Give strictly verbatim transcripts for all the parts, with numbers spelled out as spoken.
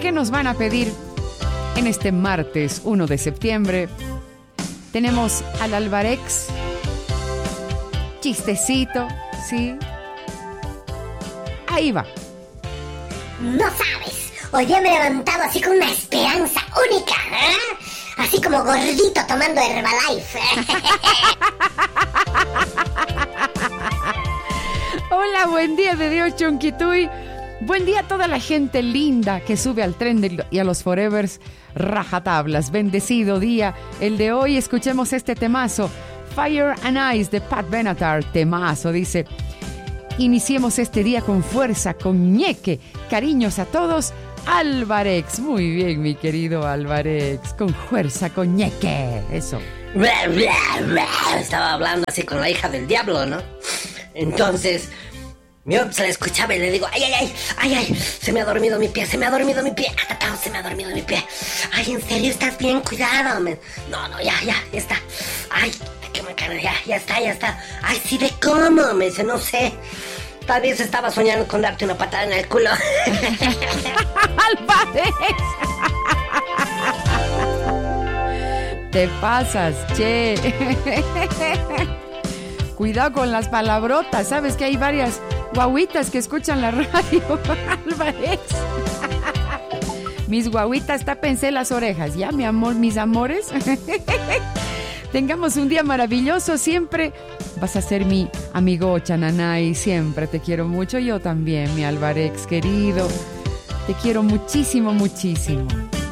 ¿qué nos van a pedir en este martes uno de septiembre? Tenemos al Alvarex. Chistecito, ¿sí? Ahí va. No sabes, hoy día me he levantado así con una esperanza única, ¿eh? Así como gordito tomando Herbalife. Hola, buen día de Dios, Chonquituy. Buen día a toda la gente linda que sube al tren de, y a los Forevers rajatablas. Bendecido día el de hoy. Escuchemos este temazo. Fire and Ice de Pat Benatar. Temazo, dice. Iniciemos este día con fuerza, con ñeque. Cariños a todos. Alvarex. Muy bien, mi querido Alvarex. Con fuerza, con ñeque. Eso. Estaba hablando así con la hija del diablo, ¿no? Entonces, yo se la escuchaba y le digo, ay, ay, ay, ay, ay, se me ha dormido mi pie, se me ha dormido mi pie, atatao, se me ha dormido mi pie. Ay, ¿en serio estás bien? Cuidado, man. No, no, ya, ya, ya está. Ay, qué macana, ya, ya está, ya está. Ay, sí, ¿de cómo? Me dice, no sé. Tal vez estaba soñando con darte una patada en el culo. ¡Alvarex! Te pasas, che. Cuidado con las palabrotas. Sabes que hay varias guaguitas que escuchan la radio. Alvarex. Mis guaguitas, tápense las orejas. Ya, mi amor, mis amores. Tengamos un día maravilloso. Siempre vas a ser mi amigo Chananay. Siempre te quiero mucho. Yo también, mi Alvarex querido. Te quiero muchísimo, muchísimo.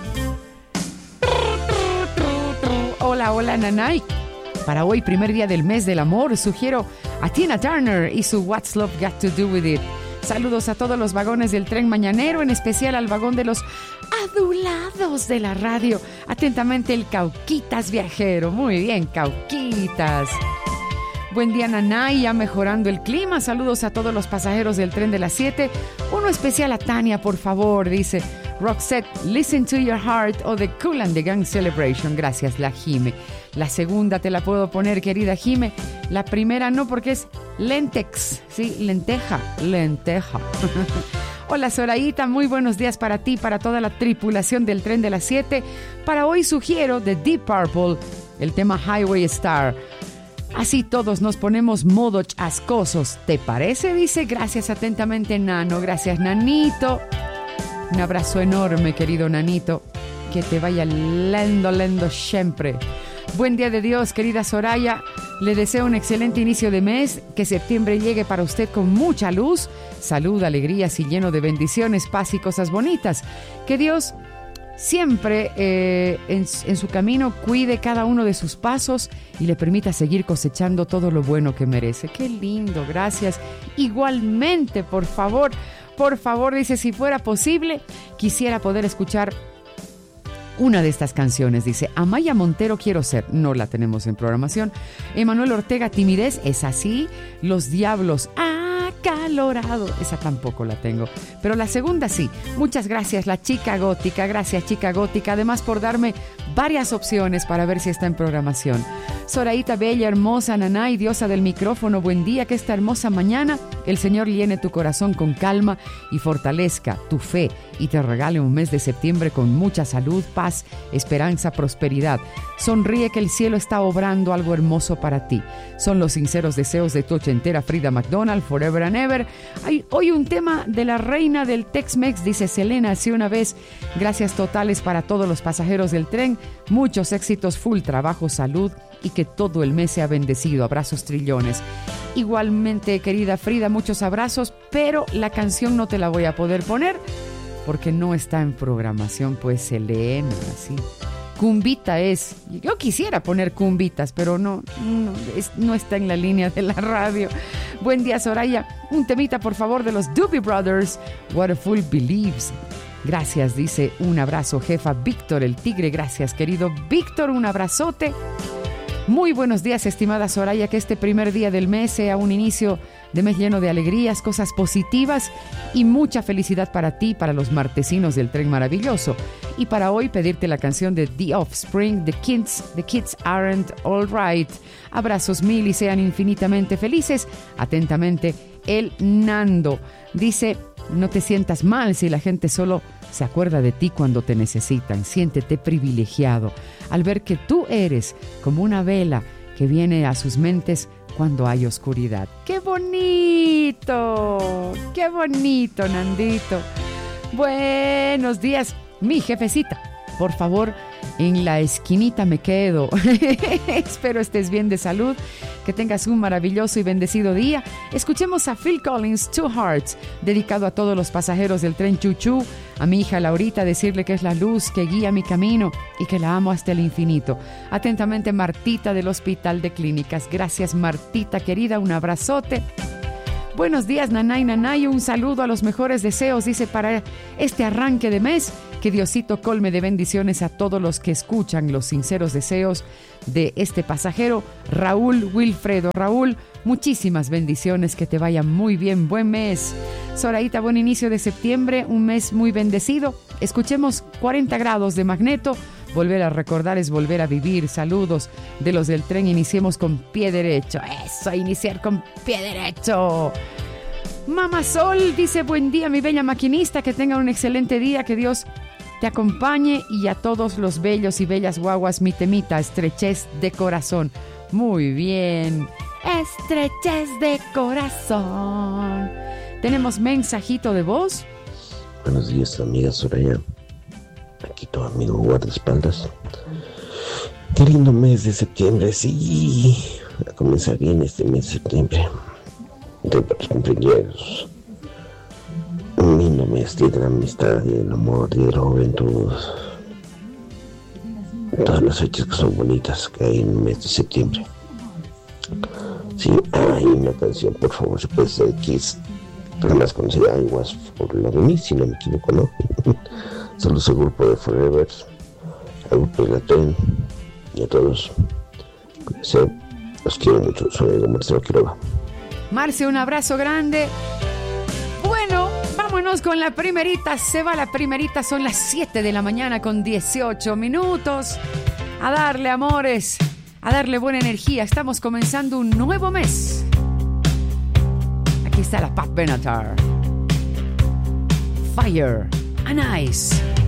Hola, hola, Nanay. Para hoy, primer día del mes del amor, sugiero a Tina Turner y su What's Love Got to Do With It. Saludos a todos los vagones del tren mañanero, en especial al vagón de los adulados de la radio. Atentamente, el Cauquitas viajero. Muy bien, Cauquitas. Buen día, Nanay, ya mejorando el clima. Saludos a todos los pasajeros del tren de las siete. Uno especial a Tania, por favor, dice Roxette, Listen to Your Heart o The Kool and the Gang Celebration. Gracias, la Jime. La segunda te la puedo poner, querida Jime. La primera no, porque es Lentex, ¿sí? Lenteja, lenteja. Hola, Zoraíta, muy buenos días para ti, para toda la tripulación del tren de las siete. Para hoy sugiero de Deep Purple, el tema Highway Star. Así todos nos ponemos modo chascosos. ¿Te parece? Dice, gracias atentamente, Nano. Gracias, Nanito. Un abrazo enorme, querido Nanito. Que te vaya lendo, lendo siempre. Buen día de Dios, querida Soraya. Le deseo un excelente inicio de mes. Que septiembre llegue para usted con mucha luz, salud, alegrías y lleno de bendiciones, paz y cosas bonitas. Que Dios siempre eh, en, en su camino cuide cada uno de sus pasos y le permita seguir cosechando todo lo bueno que merece. Qué lindo, gracias. Igualmente, por favor, por favor, dice, si fuera posible, quisiera poder escuchar una de estas canciones. Dice, Amaya Montero, Quiero Ser. No la tenemos en programación. Emanuel Ortega, Timidez. Es así. Los Diablos, Acalorado. Esa tampoco la tengo. Pero la segunda sí. Muchas gracias, la Chica Gótica. Gracias, Chica Gótica. Además, por darme varias opciones para ver si está en programación. Zoraíta Bella, hermosa, Nanay, diosa del micrófono. Buen día, que esta hermosa mañana el Señor llene tu corazón con calma y fortalezca tu fe y te regale un mes de septiembre con mucha salud, paz, esperanza, prosperidad. Sonríe, que el cielo está obrando algo hermoso para ti. Son los sinceros deseos de tu ochentera Frida McDonald, Forever and Ever. Hay hoy un tema de la reina del Tex-Mex, dice Selena, así una vez. Gracias totales para todos los pasajeros del tren. Muchos éxitos, full trabajo, salud y que todo el mes sea bendecido. Abrazos trillones. Igualmente, querida Frida, muchos abrazos, pero la canción no te la voy a poder poner porque no está en programación, pues Selena, así. Cumbita es. Yo quisiera poner cumbitas, pero no, no, es, no está en la línea de la radio. Buen día, Soraya. Un temita, por favor, de los Doobie Brothers. What a Fool Believes. Gracias, dice, un abrazo, jefa Víctor el Tigre. Gracias, querido Víctor, un abrazote. Muy buenos días, estimada Soraya, que este primer día del mes sea un inicio de mes lleno de alegrías, cosas positivas y mucha felicidad para ti, para los martesinos del tren maravilloso. Y para hoy pedirte la canción de The Offspring, The Kids, The Kids Aren't All Right. Abrazos mil y sean infinitamente felices. Atentamente, el Nando. Dice, No te sientas mal si la gente solo se acuerda de ti cuando te necesitan. Siéntete privilegiado al ver que tú eres como una vela que viene a sus mentes cuando hay oscuridad. ¡Qué bonito! ¡Qué bonito, Nandito! Buenos días, mi jefecita. Por favor, en la esquinita me quedo. Espero estés bien de salud, que tengas un maravilloso y bendecido día. Escuchemos a Phil Collins, Two Hearts, dedicado a todos los pasajeros del tren Chuchú, a mi hija Laurita, decirle que es la luz que guía mi camino y que la amo hasta el infinito. Atentamente, Martita del Hospital de Clínicas. Gracias, Martita querida, un abrazote. Buenos días, Nanay, Nanay, un saludo a los mejores deseos, dice, para este arranque de mes. Que Diosito colme de bendiciones a todos los que escuchan los sinceros deseos de este pasajero, Raúl Wilfredo. Raúl, muchísimas bendiciones, que te vaya muy bien, buen mes. Zoraita, buen inicio de septiembre, un mes muy bendecido. Escuchemos cuarenta grados de Magneto. Volver a recordar es volver a vivir. Saludos de los del tren. Iniciemos con pie derecho. Eso, iniciar con pie derecho. Mama Sol dice, buen día, mi bella maquinista, que tenga un excelente día, que Dios te acompañe, y a todos los bellos y bellas guaguas, mi temita, estrechez de corazón. Muy bien, estrechez de corazón. Tenemos mensajito de voz. Buenos días, amiga Soraya. Aquí tu amigo guardaespaldas. Qué lindo mes de septiembre, sí. A comenzar bien este mes de septiembre. De los cumpleaños. Un lindo mes de la amistad y del amor y de la juventud. Todas las fechas que son bonitas que hay en el mes de septiembre. Sí, hay una canción, por favor, se puede ser Kiss, pero más conocida, I Was For Love Me, si no me equivoco, ¿no? Saludos al grupo de Forever, al grupo de la Tren y a todos. Cuídense, los quiero mucho, soy amigo Marcelo Quiroga. Marce, un abrazo grande. Bueno, vámonos con la primerita. Se va la primerita, son las siete de la mañana con dieciocho minutos. A darle, amores, a darle buena energía. Estamos comenzando un nuevo mes. Aquí está la Pat Benatar. Fire and Ice.